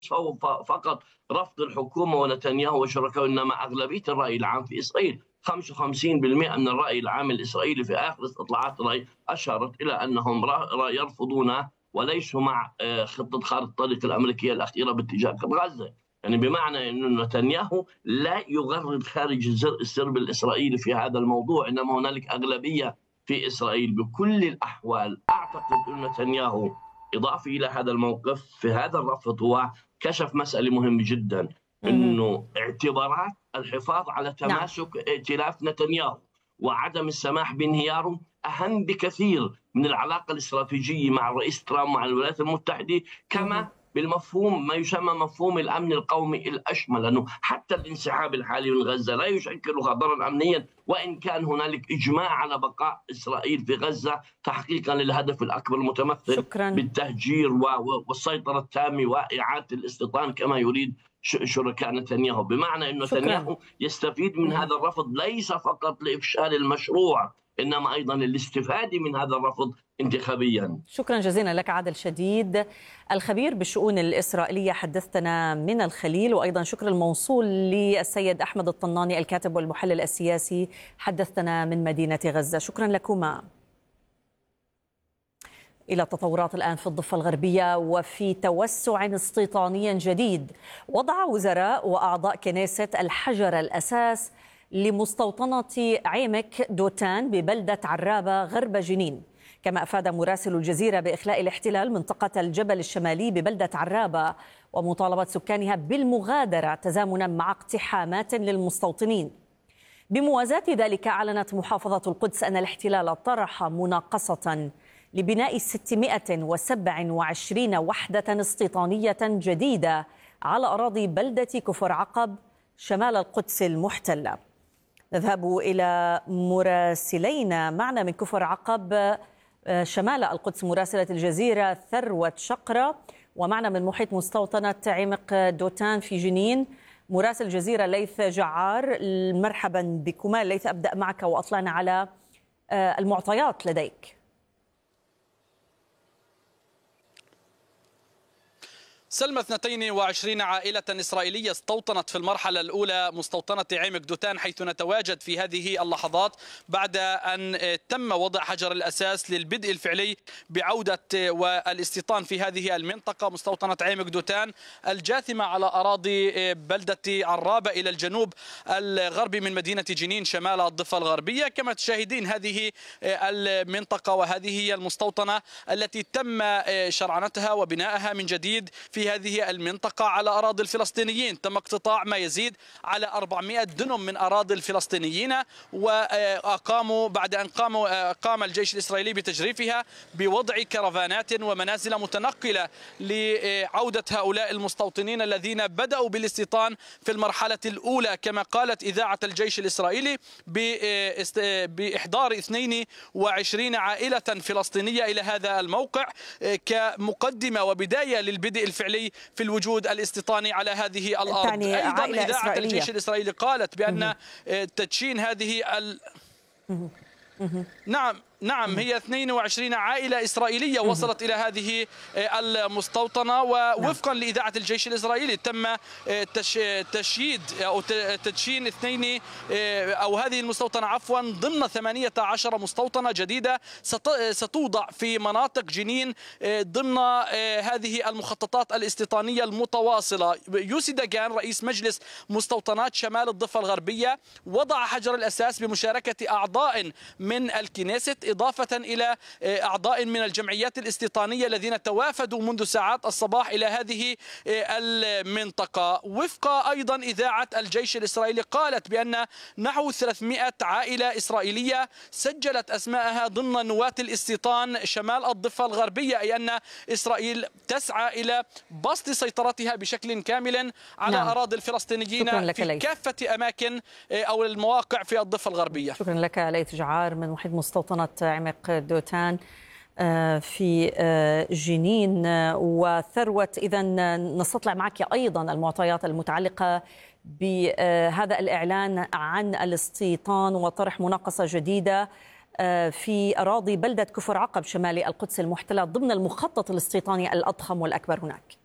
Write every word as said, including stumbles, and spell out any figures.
هو فقط رفض الحكومة ونتنياهو وشركائه، إنما أغلبية الرأي العام في إسرائيل خمسة وخمسين بالمئة من الرأي العام الإسرائيلي في آخر استطلاعات الرأي أشارت إلى أنهم يرفضون وليسوا مع خطة خارطة الطريق الأمريكية الأخيرة باتجاه غزة. يعني بمعنى أن نتنياهو لا يغرد خارج السرب الإسرائيلي في هذا الموضوع، إنما هنالك أغلبية في إسرائيل. بكل الأحوال أعتقد أن نتنياهو إضافة إلى هذا الموقف في هذا الرفض هو كشف مسألة مهمة جدا، أنه اعتبارات الحفاظ على تماسك نعم. ائتلاف نتنياهو وعدم السماح بانهياره أهم بكثير من العلاقة الاستراتيجية مع الرئيس ترامب مع الولايات المتحدة، كما بالمفهوم ما يسمى مفهوم الأمن القومي الأشمل، لأنه حتى الانسحاب الحالي من غزة لا يشكل خطرا أمنيا، وإن كان هنالك إجماع على بقاء إسرائيل في غزة تحقيقا للهدف الأكبر المتمثل شكرا. بالتهجير والسيطرة التامة وإعادة الاستيطان كما يريد شركاء نتنياهو. بمعنى أن نتنياهو يستفيد من هذا الرفض ليس فقط لإفشال المشروع، إنما أيضا للاستفادة من هذا الرفض انتخابيا. شكرا جزيلا لك عادل شديد، الخبير بالشؤون الإسرائيلية، حدثتنا من الخليل. وأيضا شكر الموصول للسيد أحمد الطناني الكاتب والمحلل السياسي، حدثتنا من مدينة غزة. شكرا لكما. إلى التطورات الآن في الضفة الغربية وفي توسع استيطاني جديد. وضع وزراء وأعضاء كنيسة الحجر الأساس لمستوطنة عيمك دوتان ببلدة عرابة غرب جنين، كما أفاد مراسل الجزيرة بإخلاء الاحتلال منطقة الجبل الشمالي ببلدة عرابة ومطالبة سكانها بالمغادرة تزامنا مع اقتحامات للمستوطنين. بموازاة ذلك أعلنت محافظة القدس أن الاحتلال طرح مناقصة لبناء ستمائة وسبعة وعشرين وحدة استيطانية جديدة على أراضي بلدة كفر عقب شمال القدس المحتلة. نذهب إلى مراسلين معنا من كفر عقب شمال القدس، مراسلة الجزيرة ثروة شقرة، ومعنا من محيط مستوطنة عمق دوتان في جنين مراسل الجزيرة ليث جعار. مرحبا بكما. ليث، أبدأ معك وأطلعنا على المعطيات لديك. سلمى، اثنتين وعشرين عائلة إسرائيلية استوطنت في المرحلة الأولى مستوطنة عمق دوتان، حيث نتواجد في هذه اللحظات بعد أن تم وضع حجر الأساس للبدء الفعلي بعودة والاستيطان في هذه المنطقة، مستوطنة عمق دوتان الجاثمة على أراضي بلدة عرابة إلى الجنوب الغربي من مدينة جنين شمال الضفة الغربية. كما تشاهدين هذه المنطقة وهذه هي المستوطنة التي تم شرعنتها وبنائها من جديد في هذه المنطقة على أراضي الفلسطينيين. تم اقتطاع ما يزيد على أربعمائة دنم من أراضي الفلسطينيين، وأقاموا بعد أن قاموا قام الجيش الإسرائيلي بتجريفها بوضع كرفانات ومنازل متنقلة لعودة هؤلاء المستوطنين الذين بدأوا بالاستيطان في المرحلة الأولى، كما قالت إذاعة الجيش الإسرائيلي بإحضار اثنين وعشرين عائلة فلسطينية إلى هذا الموقع كمقدمة وبداية للبدء الفعلي في الوجود الاستيطاني على هذه الأرض. أيضا إذاعة الجيش الإسرائيلي قالت بأن تدشين هذه ال... نعم نعم هي اثنين وعشرين عائلة إسرائيلية وصلت إلى هذه المستوطنة، ووفقا لإذاعة الجيش الإسرائيلي تم تشييد أو تدشين اثنين أو هذه المستوطنة عفوا ضمن ثمانية عشر مستوطنة جديدة ستوضع في مناطق جنين ضمن هذه المخططات الاستيطانية المتواصلة. يوسي داغان رئيس مجلس مستوطنات شمال الضفة الغربية وضع حجر الأساس بمشاركة أعضاء من الكنيست إضافة إلى أعضاء من الجمعيات الاستيطانية الذين توافدوا منذ ساعات الصباح إلى هذه المنطقة. وفق أيضا إذاعة الجيش الإسرائيلي قالت بأن نحو ثلاثمائة عائلة إسرائيلية سجلت أسماءها ضمن نواة الاستيطان شمال الضفة الغربية، أي أن إسرائيل تسعى إلى بسط سيطرتها بشكل كامل على نعم. أراضي الفلسطينيين في ليث. كافة أماكن أو المواقع في الضفة الغربية. شكرا لك ليث جعار من محيط مستوطنة عمق دوتان في جنين. وثروة، إذا نستطلع معك أيضا المعطيات المتعلقة بهذا الإعلان عن الاستيطان وطرح مناقصة جديدة في أراضي بلدة كفر عقب شمالي القدس المحتلة ضمن المخطط الاستيطاني الأضخم والأكبر هناك.